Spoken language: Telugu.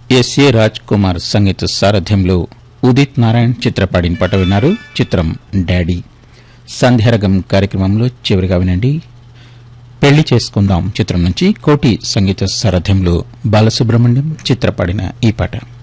ఎస్ఏ రాజ్ కుమార్ సంగీత సారథ్యంలో ఉదిత్ నారాయణ్ చిత్రపాడిన పాట విన్నారు. చిత్రం డాడీ. సంధ్యారగం కార్యక్రమంలో చివరిగా వినండి పెళ్లి చేసుకుందాం చిత్రం నుంచి కోటి సంగీత సారథ్యంలో బాలసుబ్రహ్మణ్యం చిత్రపాడిన ఈ పాట.